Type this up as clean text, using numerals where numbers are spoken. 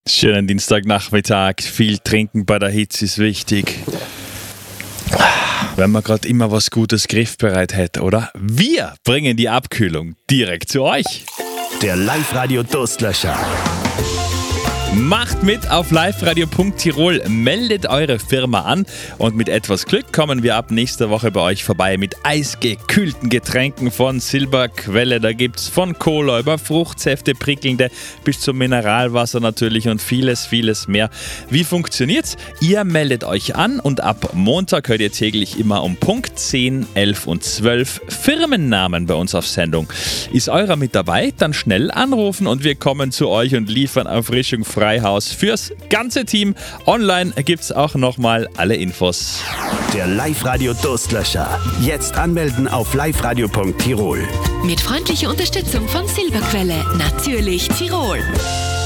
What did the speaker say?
Schönen Dienstagnachmittag. Viel trinken bei der Hitze ist wichtig. Wenn man gerade immer was Gutes griffbereit hätte, oder? Wir bringen die Abkühlung direkt zu euch. Der Live-Radio-Durstlöscher. Macht mit auf liveradio.tirol, meldet eure Firma an und mit etwas Glück kommen wir ab nächster Woche bei euch vorbei mit eisgekühlten Getränken von Silberquelle. Da gibt's von Cola über Fruchtsäfte, prickelnde bis zum Mineralwasser natürlich und vieles, vieles mehr. Wie funktioniert's? Ihr meldet euch an und ab Montag hört ihr täglich immer um Punkt 10, 11 und 12 Firmennamen bei uns auf Sendung. Ist eurer mit dabei? Dann schnell anrufen und wir kommen zu euch und liefern Erfrischung Freihaus fürs ganze Team. Online gibt's auch nochmal alle Infos. Der Live-Radio-Durstlöscher. Jetzt anmelden auf liveradio.tirol. Mit freundlicher Unterstützung von Silberquelle. Natürlich Tirol.